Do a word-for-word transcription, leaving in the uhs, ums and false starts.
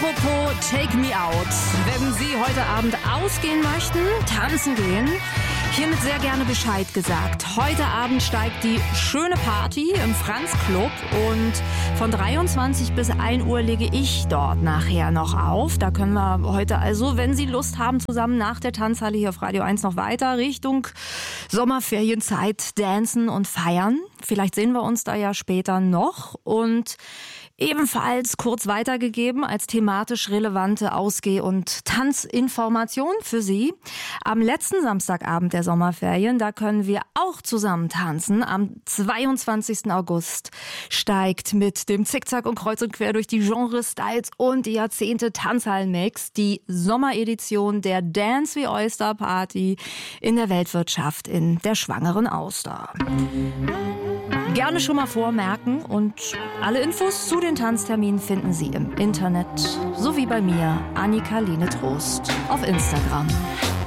Apropos Take Me Out. Wenn Sie heute Abend ausgehen möchten, tanzen gehen, hiermit sehr gerne Bescheid gesagt. Heute Abend steigt die schöne Party im Franz Club und von dreiundzwanzig bis ein Uhr lege ich dort nachher noch auf. Da können wir heute also, wenn Sie Lust haben, zusammen nach der Tanzhalle hier auf Radio eins noch weiter Richtung Sommerferienzeit dancen und feiern. Vielleicht sehen wir uns da ja später noch und ebenfalls kurz weitergegeben als thematisch relevante Ausgeh- und Tanzinformation für Sie. Am letzten Samstagabend der Sommerferien, da können wir auch zusammen tanzen. Am zweiundzwanzigsten August steigt mit dem Zickzack und Kreuz und Quer durch die Genres, Styles und die Jahrzehnte Tanzhallen-Mix die Sommeredition der Dance wie Oyster Party in der Weltwirtschaft in der Schwangeren Auster. Gerne schon mal vormerken und alle Infos zu den Tanzterminen finden Sie im Internet sowie bei mir, Annika Lene Trost, auf Instagram.